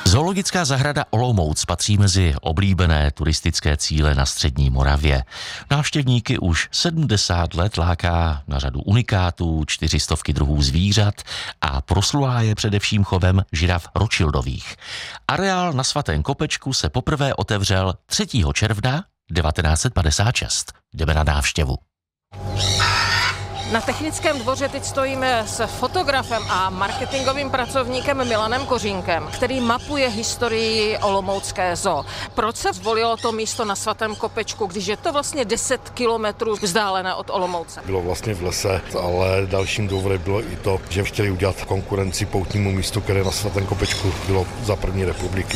Zoologická zahrada Olomouc patří mezi oblíbené turistické cíle na střední Moravě. Návštěvníky už 70 let láká na řadu unikátů, 400 druhů zvířat a proslulá je především chovem žiraf rothschildových. Areál na Svatém Kopečku se poprvé otevřel 3. června 1956. Jdeme na návštěvu. Na Technickém dvoře teď stojíme s fotografem a marketingovým pracovníkem Milanem Kořínkem, který mapuje historii Olomoucké zoo. Proč se zvolilo to místo na Svatém Kopečku, když je to vlastně 10 kilometrů vzdálené od Olomouce? Bylo vlastně v lese, ale dalším důvodem bylo i to, že chtěli udělat konkurenci poutnímu místu, které na Svatém Kopečku bylo za první republiky.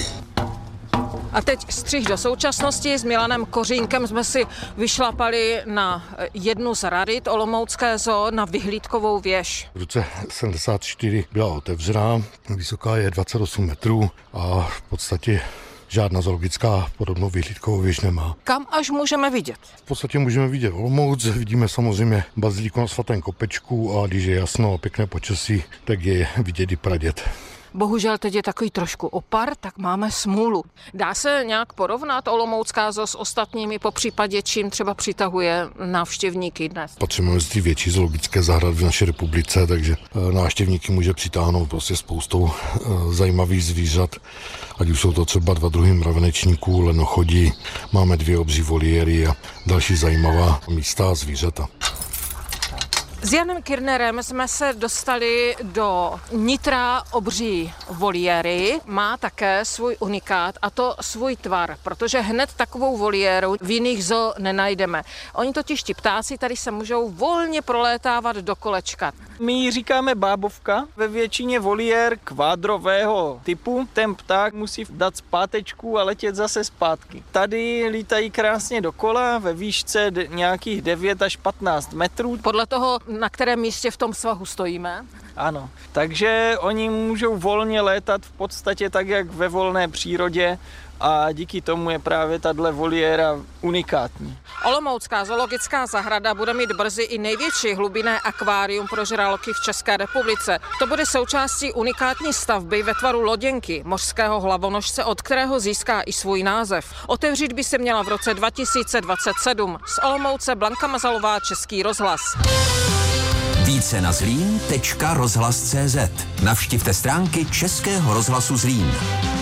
A teď střih do současnosti. S Milanem Kořínkem jsme si vyšlapali na jednu z radit Olomoucké zoo, na vyhlídkovou věž. V roce 74 byla otevřená, vysoká je 28 metrů a v podstatě žádná zoologická podobnou vyhlídkovou věž nemá. Kam až můžeme vidět? V podstatě můžeme vidět Olomouc, vidíme samozřejmě baziliku na Svatém Kopečku a když je jasno a pěkné počasí, tak je vidět i praděd. Bohužel teď je takový trošku opar, tak máme smůlu. Dá se nějak porovnat Olomoucká zoo s ostatními, popřípadě čím třeba přitahuje návštěvníky dnes? Patříme mezi ty větší zoologické zahrady v naší republice, takže návštěvníky může přitáhnout prostě spoustou zajímavých zvířat. Ať už jsou to třeba 2 druhy mravenečníků, lenochodí, máme 2 obří voliéry a další zajímavá místa a zvířata. S Janem Kirnerem jsme se dostali do nitra obří voliéry. Má také svůj unikát a to svůj tvar, protože hned takovou voliéru v jiných zoo nenajdeme. Oni totiž ti ptáci tady se můžou volně prolétávat do kolečka. My ji říkáme bábovka, ve většině voliér kvádrového typu. Ten pták musí dát zpátečku a letět zase zpátky. Tady lítají krásně dokola ve výšce nějakých 9 až 15 metrů. Podle toho, na kterém místě v tom svahu stojíme? Ano, takže oni můžou volně létat v podstatě tak, jak ve volné přírodě a díky tomu je právě tato voliéra unikátní. Olomoucká zoologická zahrada bude mít brzy i největší hlubinné akvárium pro žraloky v České republice. To bude součástí unikátní stavby ve tvaru loděnky, mořského hlavonožce, od kterého získá i svůj název. Otevřít by se měla v roce 2027. Z Olomouce Blanka Mazalová, Český rozhlas. Více na zlín.rozhlas.cz. Navštivte stránky Českého rozhlasu Zlín.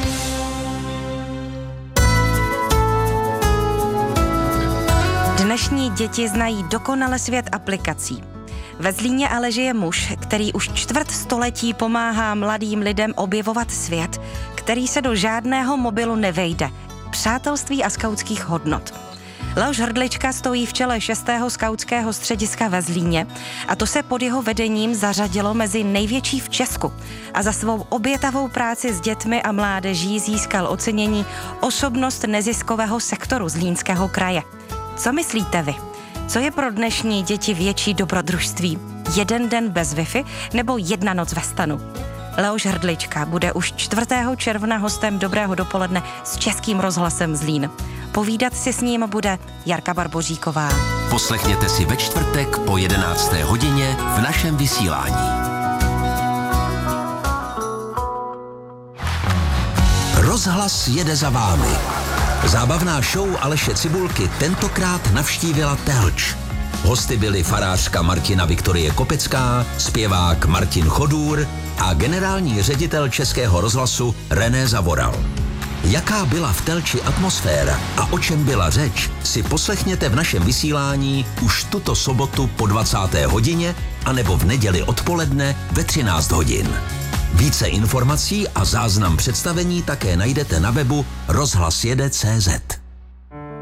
Dnešní děti znají dokonale svět aplikací. Ve Zlíně ale žije muž, který už 1/4 století pomáhá mladým lidem objevovat svět, který se do žádného mobilu nevejde. Přátelství a skautských hodnot. Leoš Hrdlička stojí v čele 6. skautského střediska ve Zlíně a to se pod jeho vedením zařadilo mezi největší v Česku a za svou obětavou práci s dětmi a mládeží získal ocenění Osobnost neziskového sektoru Zlínského kraje. Co myslíte vy? Co je pro dnešní děti větší dobrodružství? 1 den bez Wi-Fi nebo 1 noc ve stanu? Leoš Hrdlička bude už 4. června hostem Dobrého dopoledne s Českým rozhlasem Zlín. Povídat si s ním bude Jarka Barboříková. Poslechněte si ve čtvrtek po 11. hodině v našem vysílání. Rozhlas jede za vámi. Zábavná show Aleše Cibulky tentokrát navštívila Telč. Hosty byli farářka Martina Viktorie Kopecká, zpěvák Martin Chodůr a generální ředitel Českého rozhlasu René Zavoral. Jaká byla v Telči atmosféra a o čem byla řeč, si poslechněte v našem vysílání už tuto sobotu po 20. hodině anebo v neděli odpoledne ve 13 hodin. Více informací a záznam představení také najdete na webu rozhlasjede.cz.